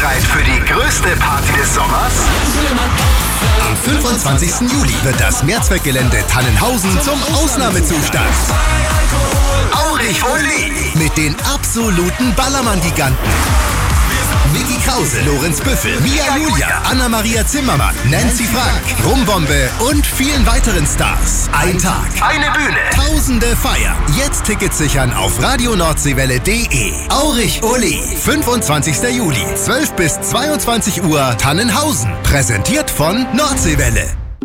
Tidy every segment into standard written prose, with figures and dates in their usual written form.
bereit für die größte Party des Sommers? Am 25. Juli wird das Mehrzweckgelände Tannenhausen zum Ausnahmezustand. Aurich Uli mit den absoluten Ballermann-Giganten. Vicky Krause, Lorenz Büffel, Mia Julia, Anna-Maria Zimmermann, Nancy Frank, Rumbombe und vielen weiteren Stars. Ein Tag, eine Bühne, Tausende feiern. Jetzt Tickets sichern auf radionordsee-welle.de. Aurich Uli, 25. Juli, 12 bis 22 Uhr, Tannenhausen. Präsentiert von Nordseewelle.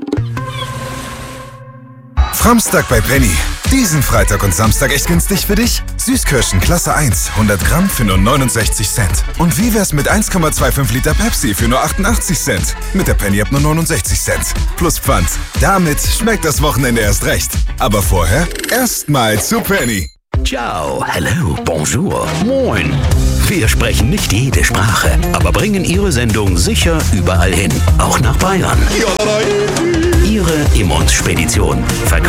Framstag bei Penny. Diesen Freitag und Samstag echt günstig für dich? Süßkirschen Klasse 1, 100 Gramm für nur 69 Cent. Und wie wär's mit 1,25 Liter Pepsi für nur 88 Cent? Mit der Penny-App nur 69 Cent. Plus Pfand. Damit schmeckt das Wochenende erst recht. Aber vorher erstmal zu Penny. Ciao, hello, bonjour, moin. Wir sprechen nicht jede Sprache, aber bringen Ihre Sendung sicher überall hin, auch nach Bayern. Ihre Immons-Spedition.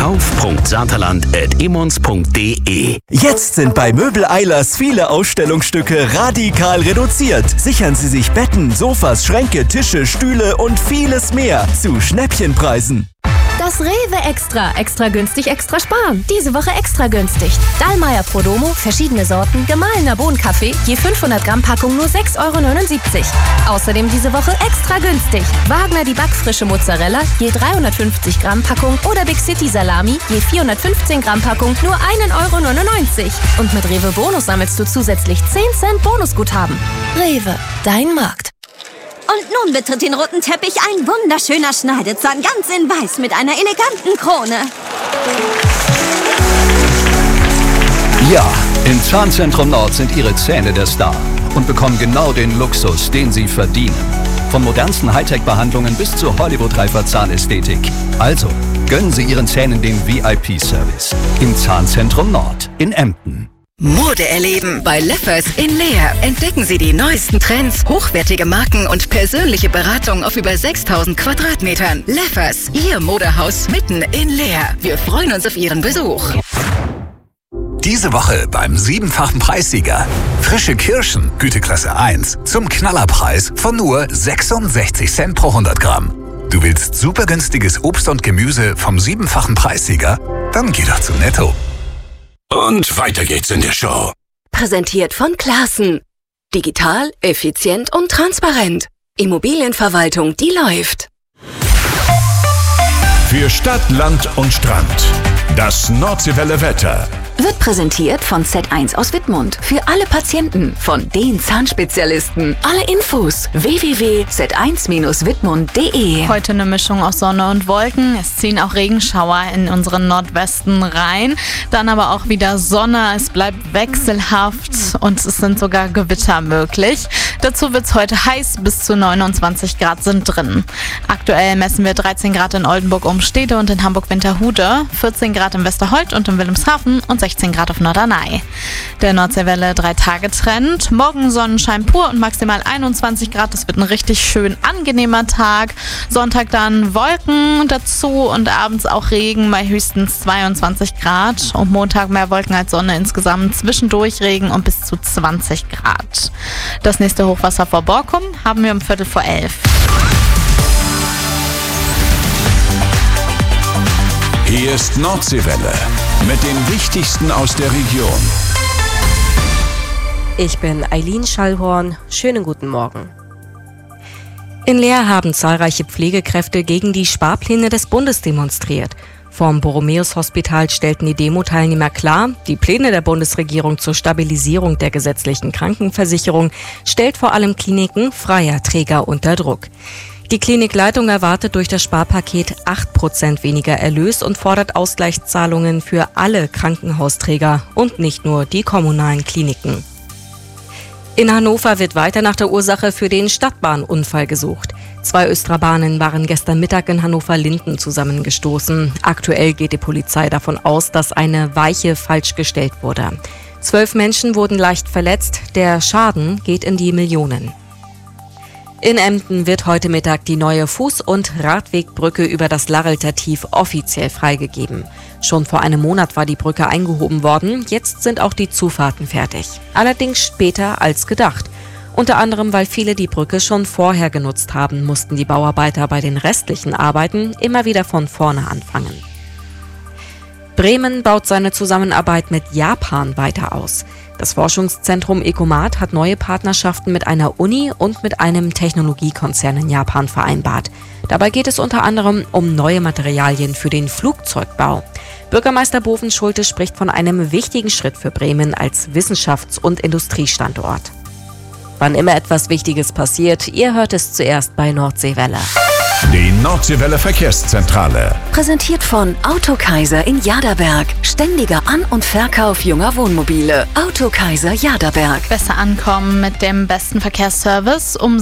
Verkauf.saterland@immons.de. Jetzt sind bei Möbel Eilers viele Ausstellungsstücke radikal reduziert. Sichern Sie sich Betten, Sofas, Schränke, Tische, Stühle und vieles mehr zu Schnäppchenpreisen. Das Rewe Extra. Extra günstig, extra sparen. Diese Woche extra günstig. Dallmayr Prodomo, verschiedene Sorten, gemahlener Bohnenkaffee, je 500 Gramm Packung nur 6,79 €. Außerdem diese Woche extra günstig. Wagner die backfrische Mozzarella, je 350 Gramm Packung oder Big City Salami, je 415 Gramm Packung nur 1,99 €. Und mit Rewe Bonus sammelst du zusätzlich 10 Cent Bonusguthaben. Rewe, dein Markt. Und nun betritt den roten Teppich ein wunderschöner Schneidezahn, ganz in weiß mit einer eleganten Krone. Ja, im Zahnzentrum Nord sind Ihre Zähne der Star und bekommen genau den Luxus, den Sie verdienen. Von modernsten Hightech-Behandlungen bis zur Hollywood-reifer Zahnästhetik. Also, gönnen Sie Ihren Zähnen den VIP-Service im Zahnzentrum Nord in Emden. Mode erleben bei Leffers in Leer. Entdecken Sie die neuesten Trends, hochwertige Marken und persönliche Beratung auf über 6000 Quadratmetern. Leffers, Ihr Modehaus mitten in Leer. Wir freuen uns auf Ihren Besuch. Diese Woche beim 7-fachen Preissieger. Frische Kirschen, Güteklasse 1, zum Knallerpreis von nur 66 Cent pro 100 Gramm. Du willst super günstiges Obst und Gemüse vom 7-fachen Preissieger? Dann geh doch zu Netto. Und weiter geht's in der Show. Präsentiert von Classen. Digital, effizient und transparent. Immobilienverwaltung, die läuft. Für Stadt, Land und Strand. Das Nordseewelle Wetter. Wird präsentiert von Z1 aus Wittmund. Für alle Patienten von den Zahnspezialisten. Alle Infos www.z1-wittmund.de. Heute eine Mischung aus Sonne und Wolken. Es ziehen auch Regenschauer in unseren Nordwesten rein. Dann aber auch wieder Sonne. Es bleibt wechselhaft und es sind sogar Gewitter möglich. Dazu wird es heute heiß. Bis zu 29 Grad sind drin. Aktuell messen wir 13 Grad in Oldenburg-Umstede und in Hamburg-Winterhude, 14 Grad in Westerholt und in Wilhelmshaven und 16 Grad auf Norderney. Der Nordseewelle 3-Tage-Trend. Morgen Sonnenschein pur und maximal 21 Grad. Das wird ein richtig schön angenehmer Tag. Sonntag dann Wolken dazu und abends auch Regen bei höchstens 22 Grad. Und Montag mehr Wolken als Sonne insgesamt. Zwischendurch Regen und bis zu 20 Grad. Das nächste Hochwasser vor Borkum haben wir um 11:15. Hier ist Nordseewelle mit den Wichtigsten aus der Region. Ich bin Eileen Schallhorn. Schönen guten Morgen. In Leer haben zahlreiche Pflegekräfte gegen die Sparpläne des Bundes demonstriert. Vorm Borromäus-Hospital stellten die Demo-Teilnehmer klar, die Pläne der Bundesregierung zur Stabilisierung der gesetzlichen Krankenversicherung stellt vor allem Kliniken freier Träger unter Druck. Die Klinikleitung erwartet durch das Sparpaket 8% weniger Erlös und fordert Ausgleichszahlungen für alle Krankenhausträger und nicht nur die kommunalen Kliniken. In Hannover wird weiter nach der Ursache für den Stadtbahnunfall gesucht. 2 Östra-Bahnen waren gestern Mittag in Hannover-Linden zusammengestoßen. Aktuell geht die Polizei davon aus, dass eine Weiche falsch gestellt wurde. 12 Menschen wurden leicht verletzt. Der Schaden geht in die Millionen. In Emden wird heute Mittag die neue Fuß- und Radwegbrücke über das Larrelter Tief offiziell freigegeben. Schon vor einem Monat war die Brücke eingehoben worden, jetzt sind auch die Zufahrten fertig. Allerdings später als gedacht. Unter anderem, weil viele die Brücke schon vorher genutzt haben, mussten die Bauarbeiter bei den restlichen Arbeiten immer wieder von vorne anfangen. Bremen baut seine Zusammenarbeit mit Japan weiter aus. Das Forschungszentrum Ecomat hat neue Partnerschaften mit einer Uni und mit einem Technologiekonzern in Japan vereinbart. Dabei geht es unter anderem um neue Materialien für den Flugzeugbau. Bürgermeister Boven-Schulte spricht von einem wichtigen Schritt für Bremen als Wissenschafts- und Industriestandort. Wann immer etwas Wichtiges passiert, ihr hört es zuerst bei Nordseewelle. Die Nordseewelle Verkehrszentrale. Präsentiert von Autokaiser in Jaderberg. Ständiger An- und Verkauf junger Wohnmobile. Autokaiser Jaderberg. Besser ankommen mit dem besten Verkehrsservice um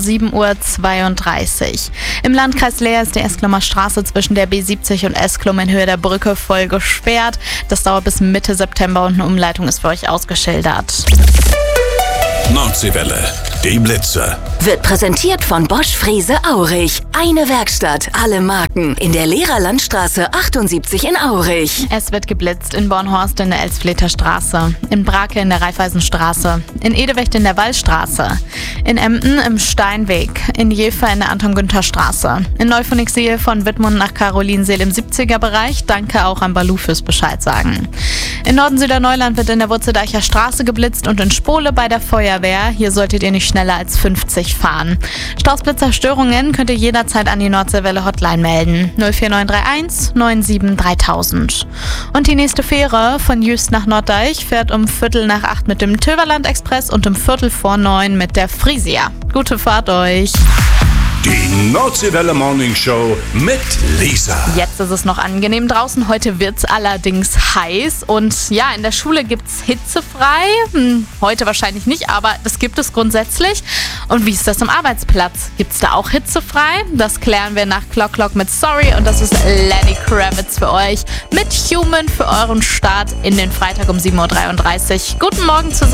7:32 Uhr. Im Landkreis Leer ist die Esklumer Straße zwischen der B70 und Esklum in Höhe der Brücke voll gesperrt. Das dauert bis Mitte September und eine Umleitung ist für euch ausgeschildert. Nordseewelle, die Blitze. Wird präsentiert von Bosch Frese Aurich. Eine Werkstatt, alle Marken. In der Lehrerlandstraße 78 in Aurich. Es wird geblitzt in Bornhorst in der Elsfleter Straße, in Brake in der Raiffeisenstraße, in Edewecht in der Wallstraße, in Emden im Steinweg, in Jever in der Anton-Günther-Straße, in Neufenixel von Wittmund nach Karolinseel im 70er-Bereich. Danke auch an Balu fürs Bescheid sagen. In Norden-Süderneuland wird in der Wurzeldeicher Straße geblitzt und in Spole bei der Feuerwehr. Hier solltet ihr nicht schneller als 50 fahren. Stausblitzerstörungen könnt ihr jederzeit an die Nordseewelle Hotline melden. 04931 97 3000. Und die nächste Fähre von Jüst nach Norddeich fährt um 7:45 mit dem Töverland Express und um 8:45 mit der Frisia. Gute Fahrt euch! Die Nordseewelle Morning Show mit Lisa. Jetzt ist es noch angenehm draußen. Heute wird es allerdings heiß. Und ja, in der Schule gibt es hitzefrei. Heute wahrscheinlich nicht, aber das gibt es grundsätzlich. Und wie ist das am Arbeitsplatz? Gibt es da auch hitzefrei? Das klären wir nach Clock mit Sorry. Und das ist Lenny Kravitz für euch mit Human für euren Start in den Freitag um 7:33 Uhr. Guten Morgen zusammen.